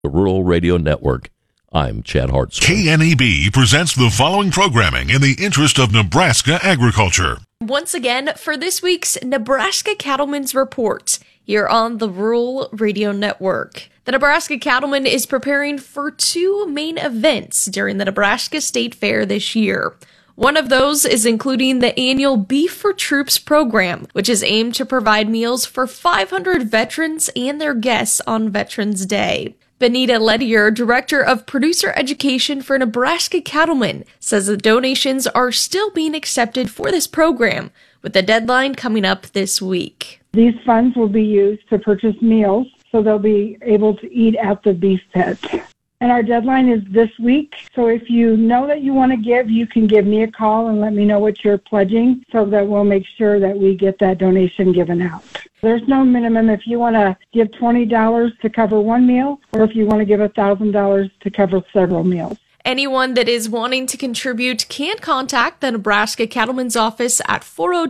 The Rural Radio Network. I'm Chad Hartzell. KNEB presents the following programming in the interest of Nebraska agriculture. Once again, for this week's Nebraska Cattlemen's Report, here on the Rural Radio Network. The Nebraska Cattleman is preparing for two main events during the Nebraska State Fair this year. One of those is including the annual Beef for Troops program, which is aimed to provide meals for 500 veterans and their guests on Veterans Day. Benita Lettier, Director of Producer Education for Nebraska Cattlemen, says the donations are still being accepted for this program, with the deadline coming up this week. These funds will be used to purchase meals, so they'll be able to eat at the beef pit. And our deadline is this week, so if you know that you want to give, you can give me a call and let me know what you're pledging so that we'll make sure that we get that donation given out. There's no minimum if you want to give $20 to cover one meal or if you want to give $1,000 to cover several meals. Anyone that is wanting to contribute can contact the Nebraska Cattlemen's Office at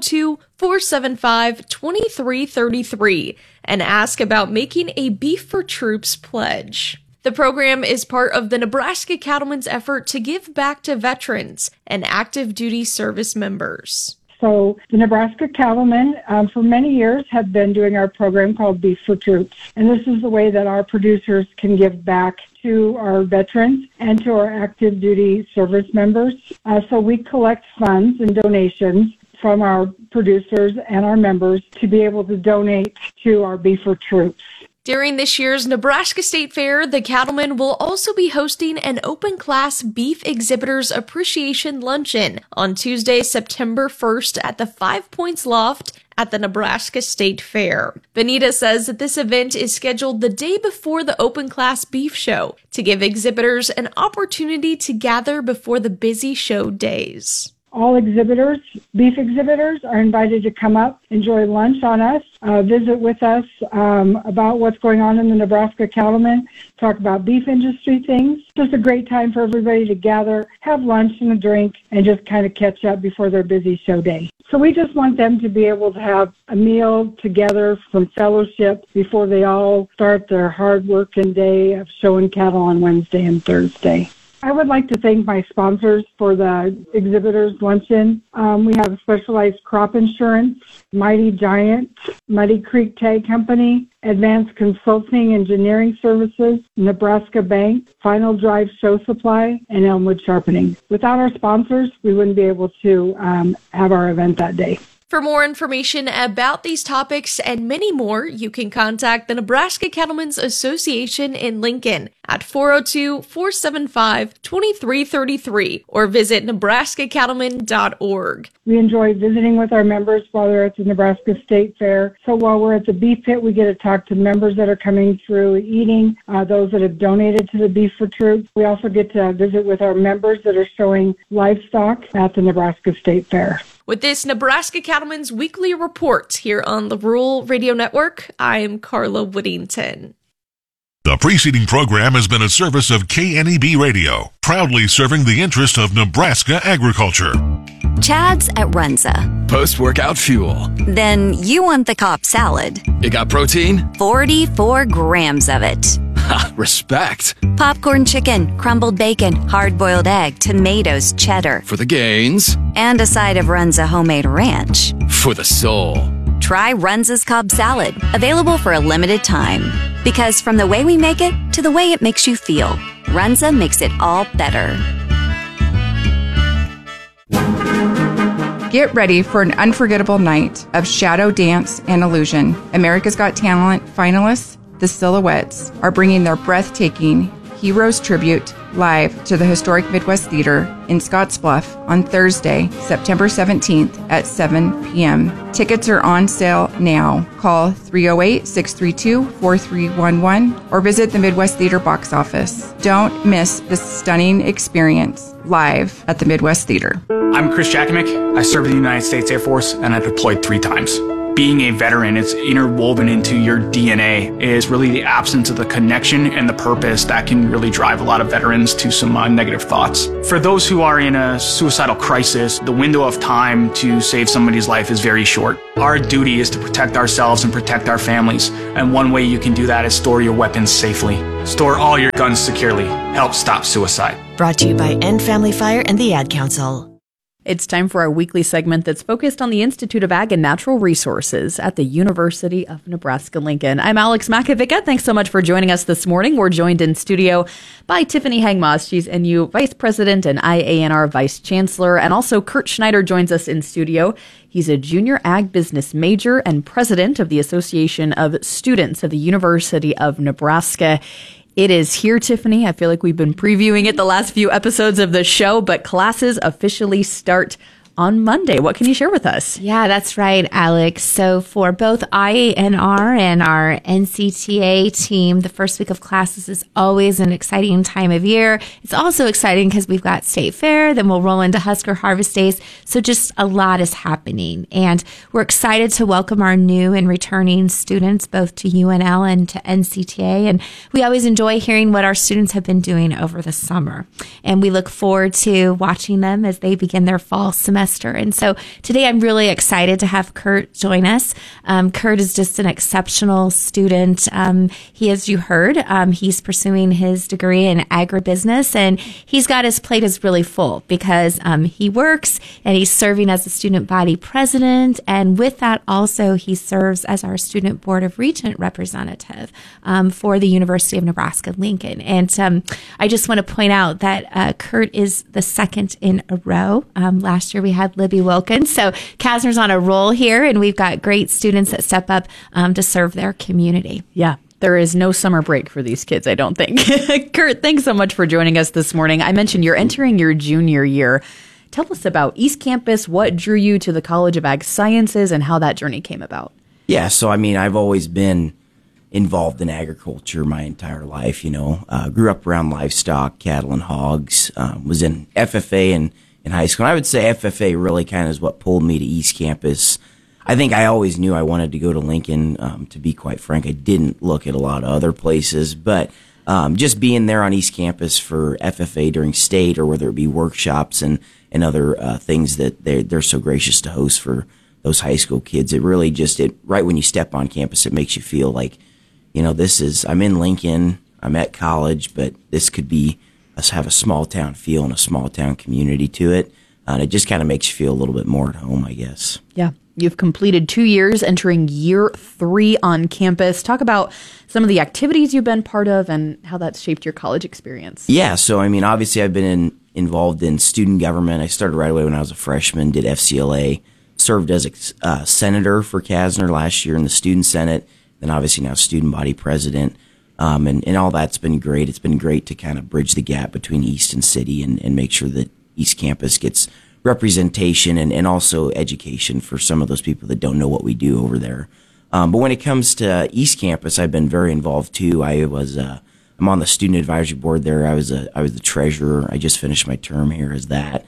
402-475-2333 and ask about making a Beef for Troops pledge. The program is part of the Nebraska Cattlemen's effort to give back to veterans and active duty service members. So the Nebraska Cattlemen, for many years, have been doing our program called Beef for Troops. And this is the way that our producers can give back to our veterans and to our active duty service members. So we collect funds and donations from our producers and our members to be able to donate to our Beef for Troops. During this year's Nebraska State Fair, the Cattlemen will also be hosting an open-class Beef Exhibitors Appreciation Luncheon on Tuesday, September 1st at the 5 Points Loft at the Nebraska State Fair. Benita says that this event is scheduled the day before the open-class beef show to give exhibitors an opportunity to gather before the busy show days. All exhibitors, beef exhibitors, are invited to come up, enjoy lunch on us, visit with us about what's going on in the Nebraska Cattlemen, talk about beef industry things. Just a great time for everybody to gather, have lunch and a drink, and just kind of catch up before their busy show day. So we just want them to be able to have a meal together, some fellowship, before they all start their hard working day of showing cattle on Wednesday and Thursday. I would like to thank my sponsors for the exhibitors luncheon. We have Specialized Crop Insurance, Mighty Giant, Muddy Creek Tag Company, Advanced Consulting Engineering Services, Nebraska Bank, Final Drive Show Supply, and Elmwood Sharpening. Without our sponsors, we wouldn't be able to have our event that day. For more information about these topics and many more, you can contact the Nebraska Cattlemen's Association in Lincoln at 402-475-2333 or visit nebraskacattlemen.org. We enjoy visiting with our members while they're at the Nebraska State Fair. So while we're at the beef pit, we get to talk to members that are coming through eating, those that have donated to the Beef for Troops. We also get to visit with our members that are showing livestock at the Nebraska State Fair. With this Nebraska Cattlemen's Weekly Report here on the Rural Radio Network, I'm Carla Whittington. The preceding program has been a service of KNEB Radio, proudly serving the interest of Nebraska agriculture. Chad's at Runza. Post-workout fuel. Then you want the Cobb salad. It got protein? 44 grams of it. Ha, respect. Popcorn chicken, crumbled bacon, hard-boiled egg, tomatoes, cheddar. For the gains. And a side of Runza homemade ranch. For the soul. Try Runza's Cobb salad, available for a limited time. Because from the way we make it to the way it makes you feel, Runza makes it all better. Get ready for an unforgettable night of shadow dance and illusion. America's Got Talent finalists, the Silhouettes, are bringing their breathtaking Heroes Tribute live to the historic Midwest Theater in Scottsbluff on Thursday, September 17th at 7 p.m. Tickets are on sale now. Call 308-632-4311 or visit the Midwest Theater box office. Don't miss this stunning experience live at the Midwest Theater. I'm Chris Jakimick. I served in the United States Air Force and I deployed 3 times. Being a veteran, it's interwoven into your DNA. It is really the absence of the connection and the purpose that can really drive a lot of veterans to some negative thoughts. For those who are in a suicidal crisis, the window of time to save somebody's life is very short. Our duty is to protect ourselves and protect our families, and one way you can do that is store your weapons safely. Store all your guns securely. Help stop suicide. Brought to you by End Family Fire and the Ad Council. It's time for our weekly segment that's focused on the Institute of Ag and Natural Resources at the University of Nebraska-Lincoln. I'm Alex Makovica. Thanks so much for joining us this morning. We're joined in studio by Tiffany Hangmas. She's NU Vice President and IANR Vice Chancellor. And also Kurt Schneider joins us in studio. He's a junior ag business major and president of the Association of Students of the University of Nebraska. It is here, Tiffany. I feel like we've been previewing it the last few episodes of the show, but classes officially start on Monday. What can you share with us? Yeah, that's right, Alex. So for both IANR and our NCTA team, the first week of classes is always an exciting time of year. It's also exciting because we've got State Fair, then we'll roll into Husker Harvest Days. So just a lot is happening. And we're excited to welcome our new and returning students, both to UNL and to NCTA. And we always enjoy hearing what our students have been doing over the summer. And we look forward to watching them as they begin their fall semester. And so today I'm really excited to have Kurt join us. Kurt is just an exceptional student. He, as you heard, he's pursuing his degree in agribusiness, and he's got his plate is really full because he works and he's serving as a student body president. And with that, also, he serves as our student board of regent representative for the University of Nebraska-Lincoln. And I just want to point out that Kurt is the second in a row. Last year we had Libby Wilkins. So Kasner's on a roll here, and we've got great students that step up to serve their community. Yeah. There is no summer break for these kids, I don't think. Kurt, thanks so much for joining us this morning. I mentioned you're entering your junior year. Tell us about East Campus, what drew you to the College of Ag Sciences, and how that journey came about. Yeah, so I mean, I've always been involved in agriculture my entire life, grew up around livestock, cattle and hogs, was in FFA and in high school. And I would say FFA really kind of is what pulled me to East Campus. I think I always knew I wanted to go to Lincoln. To be quite frank, I didn't look at a lot of other places, but just being there on East Campus for FFA during state, or whether it be workshops and other things that they're so gracious to host for those high school kids, it really right when you step on campus, it makes you feel like, I'm in Lincoln, I'm at college, but this could be have a small town feel and a small town community to it. And it just kind of makes you feel a little bit more at home, I guess. Yeah. You've completed 2 years, entering year 3 on campus. Talk about some of the activities you've been part of and how that's shaped your college experience. Yeah. So, I mean, obviously I've been involved in student government. I started right away when I was a freshman, did FCLA, served as a senator for Kasner last year in the student senate, then obviously now student body president. And all that's been great. It's been great to kind of bridge the gap between East and City and make sure that East Campus gets representation and also education for some of those people that don't know what we do over there. But when it comes to East Campus, I've been very involved too. I'm on the student advisory board there. I was the treasurer. I just finished my term here as that.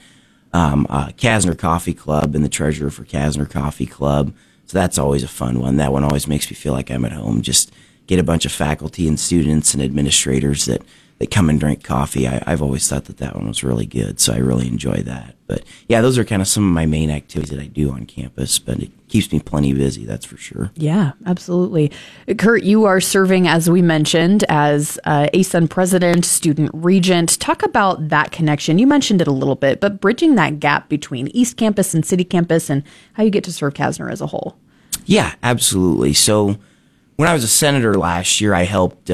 Kasner Coffee Club and the treasurer for Kasner Coffee Club. So that's always a fun one. That one always makes me feel like I'm at home. Just get a bunch of faculty and students and administrators that come and drink coffee. I've always thought that one was really good, so I really enjoy that. But yeah, those are kind of some of my main activities that I do on campus, but it keeps me plenty busy, that's for sure. Yeah, absolutely. Kurt, you are serving, as we mentioned, as ASUN president, student regent. Talk about that connection. You mentioned it a little bit, but bridging that gap between East Campus and City Campus and how you get to serve Kasner as a whole. Yeah, absolutely. So when I was a senator last year, I helped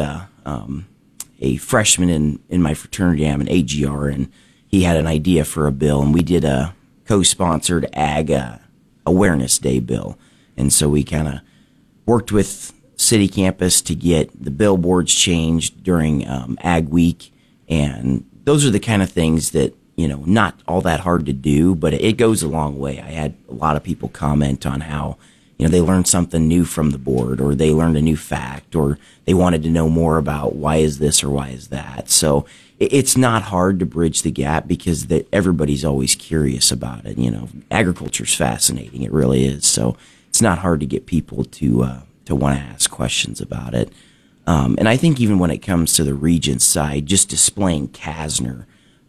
a freshman in my fraternity. I'm an AGR, and he had an idea for a bill, and we did a co-sponsored Ag Awareness Day bill. And so we kind of worked with City Campus to get the billboards changed during Ag Week, and those are the kind of things that, not all that hard to do, but it goes a long way. I had a lot of people comment on how they learned something new from the board, or they learned a new fact, or they wanted to know more about why is this or why is that. So it's not hard to bridge the gap because everybody's always curious about it. Agriculture's fascinating. It really is. So it's not hard to get people to want to ask questions about it. And I think even when it comes to the Regent side, just displaying Kasner,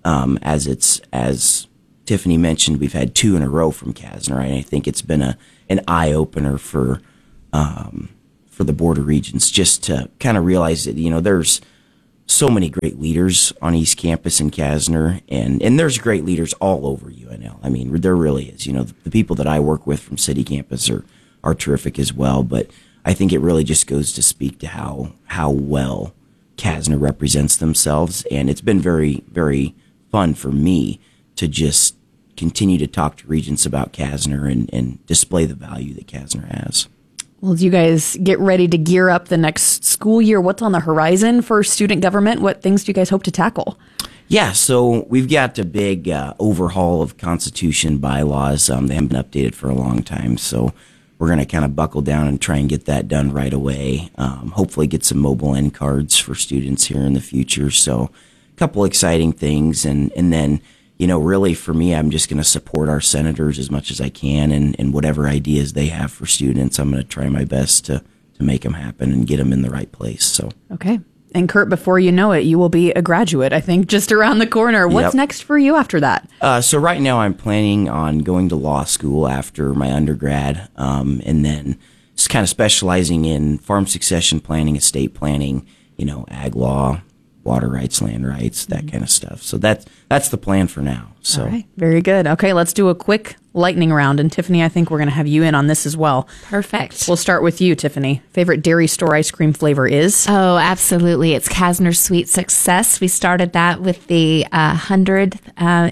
as Tiffany mentioned, we've had 2 in a row from Kasner, and I think it's been an eye opener for the Board of Regents just to kind of realize that there's so many great leaders on East Campus in Kasner, and there's great leaders all over UNL. I mean, there really is. You know, the people that I work with from City Campus are terrific as well, but I think it really just goes to speak to how well Kasner represents themselves, and it's been very, very fun for me to just continue to talk to regents about Kasner and display the value that Kasner has. Well, as you guys get ready to gear up the next school year, what's on the horizon for student government? What things do you guys hope to tackle? Yeah, so we've got a big overhaul of Constitution bylaws. They haven't been updated for a long time, so we're going to kind of buckle down and try and get that done right away. Hopefully get some mobile end cards for students here in the future. So a couple exciting things. And then, you know, really for me, I'm just going to support our senators as much as I can, and whatever ideas they have for students, I'm going to try my best to make them happen and get them in the right place. So okay. And Kurt, before you know it, you will be a graduate, I think, just around the corner. What's next for you after that? So right now I'm planning on going to law school after my undergrad, and then just kind of specializing in farm succession planning, estate planning, you know, ag law, water rights, land rights, that kind of stuff. So that's the plan for now. So. All right. Very good. Okay, let's do a quick lightning round. And Tiffany, I think we're going to have you in on this as well. Perfect. We'll start with you, Tiffany. Favorite dairy store ice cream flavor is? Oh, absolutely. It's Kasner Sweet Success. We started that with the 150th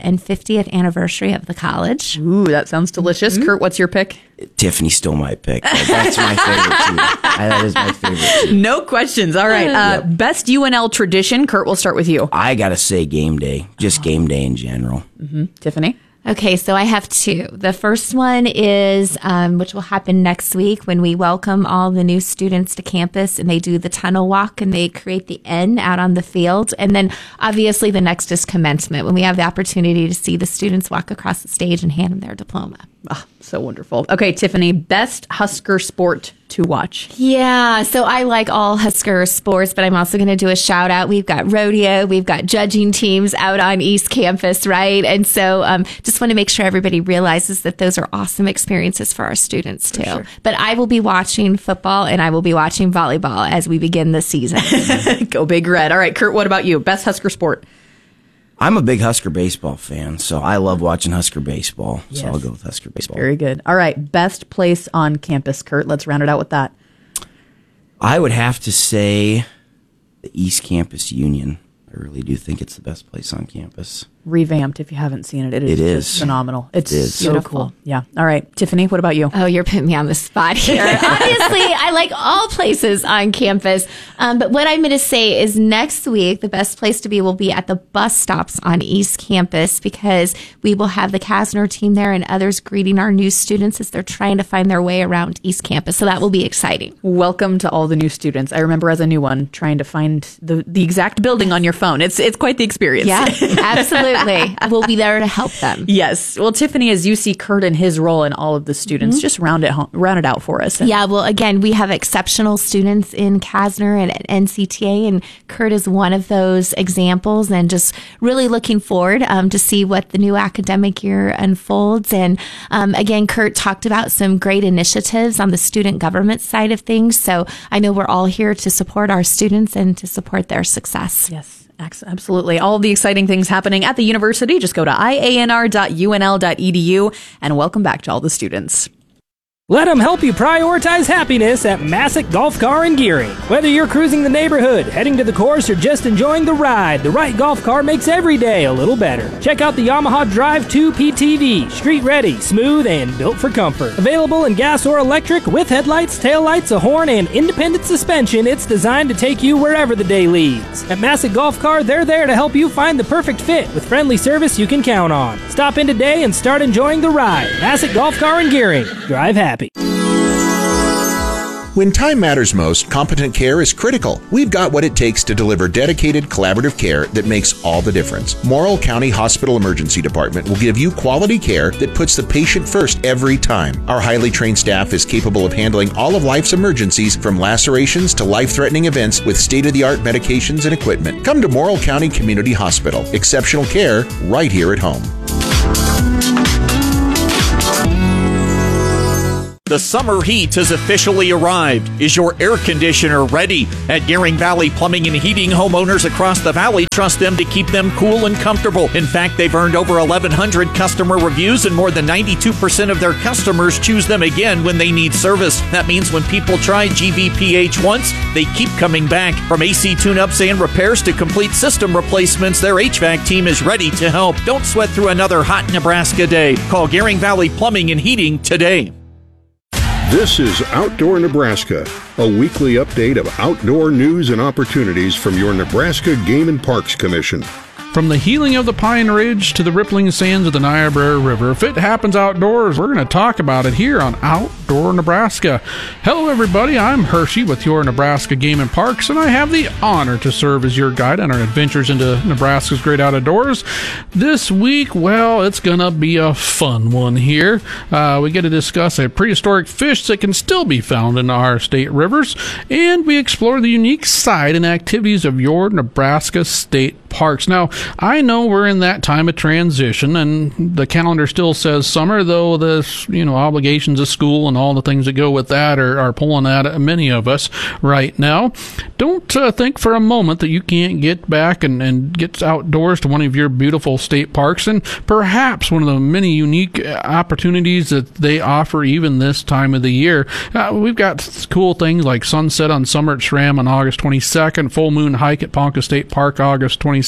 anniversary of the college. Ooh, that sounds delicious. Mm-hmm. Kurt, what's your pick? Tiffany stole my pick. That's my favorite, too. That is my favorite, too. No questions. All right. Best UNL tradition. Kurt, we'll start with you. I got to say game day. Just game day in general. Mm-hmm. Tiffany? Okay, so I have two. The first one is, which will happen next week when we welcome all the new students to campus and they do the tunnel walk and they create the N out on the field. And then obviously the next is commencement when we have the opportunity to see the students walk across the stage and hand them their diploma. Oh, so wonderful. Okay, Tiffany, best Husker sport to watch? Yeah, so I like all Husker sports, but I'm also going to do a shout out. We've got rodeo, we've got judging teams out on East Campus, right? And so just want to make sure everybody realizes that those are awesome experiences for our students too. Sure. But I will be watching football and I will be watching volleyball as we begin the season. Go Big Red. All right, Kurt, what about you? Best Husker sport? I'm a big Husker baseball fan, so I love watching Husker baseball. Yes. So I'll go with Husker baseball. Very good. All right, best place on campus, Kurt. Let's round it out with that. I would have to say the East Campus Union. I really do think it's the best place on campus. Revamped, if you haven't seen it. It is just phenomenal. It is so beautiful. Cool. Yeah. All right. Tiffany, what about you? Oh, you're putting me on the spot here. Obviously, I like all places on campus. But what I'm going to say is next week, the best place to be will be at the bus stops on East Campus because we will have the Kasner team there and others greeting our new students as they're trying to find their way around East Campus. So that will be exciting. Welcome to all the new students. I remember as a new one trying to find the exact building on your phone. It's quite the experience. Yeah, absolutely. We'll be there to help them. Yes. Well, Tiffany, as you see Kurt and his role in all of the students, just round it out for us. Yeah. Well, again, we have exceptional students in Kasner and at NCTA, and Kurt is one of those examples. And just really looking forward to see what the new academic year unfolds. And again, Kurt talked about some great initiatives on the student government side of things. So I know we're all here to support our students and to support their success. Yes. Absolutely. All the exciting things happening at the university. Just go to ianr.unl.edu and welcome back to all the students. Let them help you prioritize happiness at Massick Golf Car and Gearing. Whether you're cruising the neighborhood, heading to the course, or just enjoying the ride, the right golf car makes every day a little better. Check out the Yamaha Drive 2 PTV. Street ready, smooth, and built for comfort. Available in gas or electric with headlights, taillights, a horn, and independent suspension, it's designed to take you wherever the day leads. At Massick Golf Car, they're there to help you find the perfect fit with friendly service you can count on. Stop in today and start enjoying the ride. Massick Golf Car and Gearing. Drive happy. When time matters most, competent care is critical. We've got what it takes to deliver dedicated, collaborative care that makes all the difference. Morrill County Hospital Emergency Department will give you quality care that puts the patient first every time. Our highly trained staff is capable of handling all of life's emergencies, from lacerations to life-threatening events, with state-of-the-art medications and equipment. Come to Morrill County Community Hospital. Exceptional care right here at home. The summer heat has officially arrived. Is your air conditioner ready? At Gearing Valley Plumbing and Heating, homeowners across the valley trust them to keep them cool and comfortable. In fact, they've earned over 1,100 customer reviews, and more than 92% of their customers choose them again when they need service. That means when people try GVPH once, they keep coming back. From AC tune-ups and repairs to complete system replacements, their HVAC team is ready to help. Don't sweat through another hot Nebraska day. Call Gearing Valley Plumbing and Heating today. This is Outdoor Nebraska, a weekly update of outdoor news and opportunities from your Nebraska Game and Parks Commission. From the healing of the Pine Ridge to the rippling sands of the Niobrara River, if it happens outdoors, we're going to talk about it here on Outdoor Nebraska. Hello, everybody. I'm Hershey with your Nebraska Game and Parks, and I have the honor to serve as your guide on our adventures into Nebraska's great outdoors. This week, well, it's going to be a fun one here. We get to discuss a prehistoric fish that can still be found in our state rivers, and we explore the unique side and activities of your Nebraska state parks. Now, I know we're in that time of transition, and the calendar still says summer, though the obligations of school and all the things that go with that are pulling at many of us right now. Don't think for a moment that you can't get back and get outdoors to one of your beautiful state parks, and perhaps one of the many unique opportunities that they offer even this time of the year. We've got cool things like Sunset on Summer at SRAM on August 22nd, Full Moon Hike at Ponca State Park August 27th,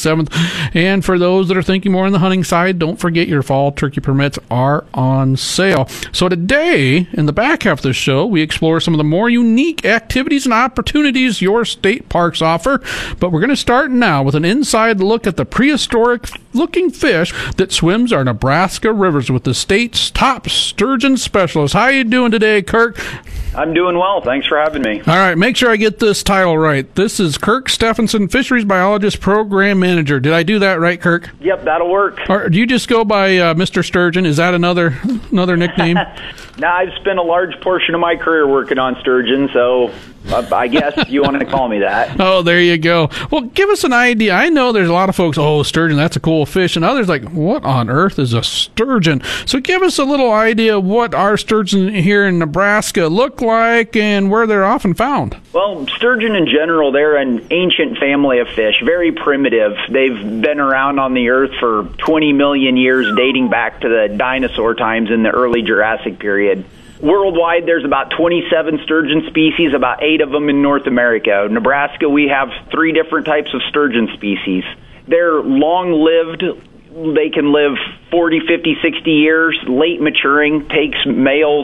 and for those that are thinking more on the hunting side, don't forget your fall turkey permits are on sale. So today, in the back half of the show, we explore some of the more unique activities and opportunities your state parks offer, but we're going to start now with an inside look at the prehistoric-looking fish that swims our Nebraska rivers with the state's top sturgeon specialist. How you doing today, Kirk? I'm doing well. Thanks for having me. All right, make sure I get this title right. This is Kirk Stephenson, Fisheries Biologist Program Manager. Did I do that right, Kirk? Yep, that'll work. Or do you just go by Mr. Sturgeon? Is that another nickname? No, I've spent a large portion of my career working on sturgeon, so I guess you want to call me that. Oh, there you go. Well, give us an idea. I know there's a lot of folks, sturgeon, that's a cool fish, and others like, what on earth is a sturgeon? So give us a little idea of what our sturgeon here in Nebraska look like and where they're often found. Well, sturgeon in general, they're an ancient family of fish, very primitive. They've been around on the earth for 20 million years, dating back to the dinosaur times in the early Jurassic period. Worldwide, there's about 27 sturgeon species, about 8 of them in North America. Nebraska, we have 3 different types of sturgeon species. They're long-lived. They can live 40, 50, 60 years. Late maturing, takes males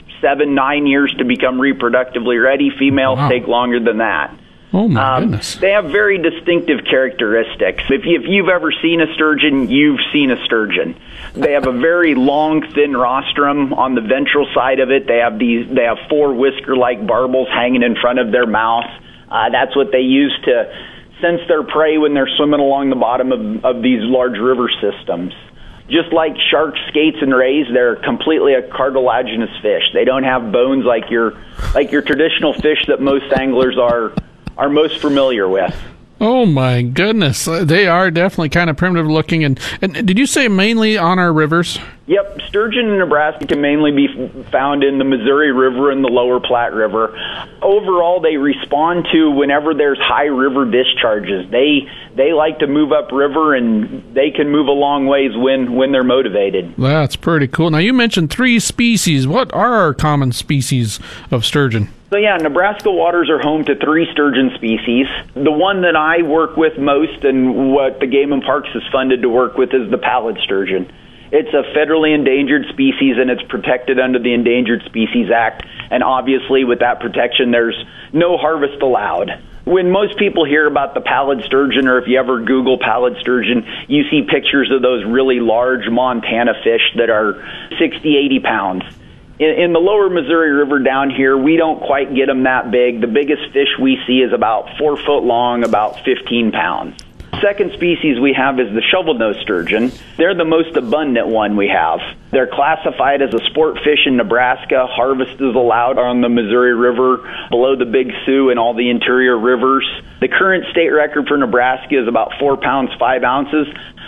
7-9 years to become reproductively ready. Females take longer than that. Oh, my goodness. They have very distinctive characteristics. If you've ever seen a sturgeon, you've seen a sturgeon. They have a very long, thin rostrum on the ventral side of it. They have 4 whisker-like barbels hanging in front of their mouth. That's what they use to sense their prey when they're swimming along the bottom of these large river systems. Just like sharks, skates, and rays, they're completely a cartilaginous fish. They don't have bones like your traditional fish that most anglers are most familiar with. Oh, my goodness. They are definitely kind of primitive looking. And did you say mainly on our rivers? Yep. Sturgeon in Nebraska can mainly be found in the Missouri River and the Lower Platte River. Overall, they respond to whenever there's high river discharges. They like to move up river, and they can move a long ways when they're motivated. That's pretty cool. Now, you mentioned 3 species. What are our common species of sturgeon? So yeah, Nebraska waters are home to 3 sturgeon species. The one that I work with most and what the Game and Parks is funded to work with is the pallid sturgeon. It's a federally endangered species, and it's protected under the Endangered Species Act. And obviously with that protection, there's no harvest allowed. When most people hear about the pallid sturgeon, or if you ever Google pallid sturgeon, you see pictures of those really large Montana fish that are 60, 80 pounds. In the lower Missouri River down here, we don't quite get them that big. The biggest fish we see is about 4 foot long, about 15 pounds. Second species we have is the shovel-nosed sturgeon. They're the most abundant one we have. They're classified as a sport fish in Nebraska. Harvest is allowed on the Missouri River, below the Big Sioux, and all the interior rivers. The current state record for Nebraska is about 4 pounds, 5 ounces.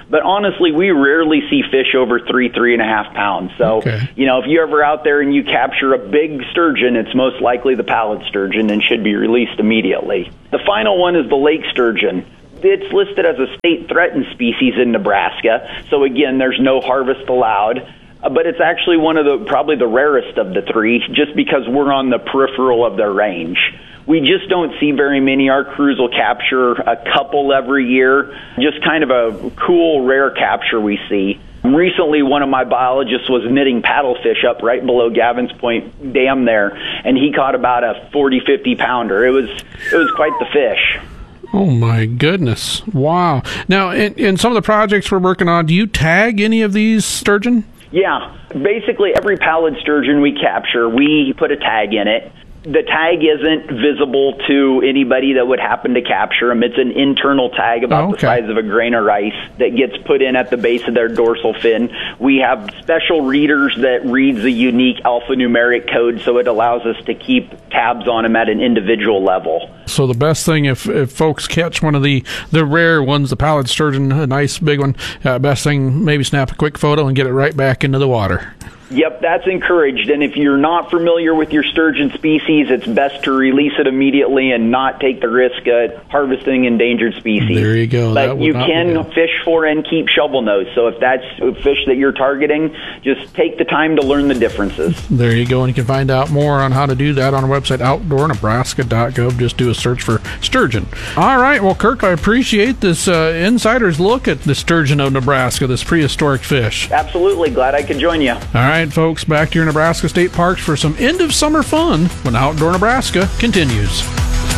But honestly, we rarely see fish over 3.5 pounds. So, you know, if you're ever out there and you capture a big sturgeon, it's most likely the pallid sturgeon and should be released immediately. The final one is the lake sturgeon. It's listed as a state threatened species in Nebraska. So again, there's no harvest allowed. But it's actually one of probably the rarest of the three, just because we're on the peripheral of their range. We just don't see very many. Our crews will capture a couple every year. Just kind of a cool, rare capture we see. Recently, one of my biologists was netting paddlefish up right below Gavin's Point Dam there, and he caught about a 40, 50 pounder. It was quite the fish. Oh, my goodness. Wow. Now, in some of the projects we're working on, do you tag any of these sturgeon? Yeah. Basically, every pallid sturgeon we capture, we put a tag in it. The tag isn't visible to anybody that would happen to capture them. It's an internal tag about the size of a grain of rice that gets put in at the base of their dorsal fin. We have special readers that reads a unique alphanumeric code, so it allows us to keep tabs on them at an individual level. So the best thing, if folks catch one of the rare ones, the pallid sturgeon, a nice big one, best thing, maybe snap a quick photo and get it right back into the water. Yep, that's encouraged. And if you're not familiar with your sturgeon species, it's best to release it immediately and not take the risk of harvesting endangered species. There you go. But you can fish for and keep shovel nose. So if that's a fish that you're targeting, just take the time to learn the differences. There you go. And you can find out more on how to do that on our website, outdoornebraska.gov. Just do a search for sturgeon. All right. Well, Kirk, I appreciate this insider's look at the sturgeon of Nebraska, this prehistoric fish. Absolutely. Glad I could join you. All right, folks, back to your Nebraska State Parks for some end of summer fun when Outdoor Nebraska continues.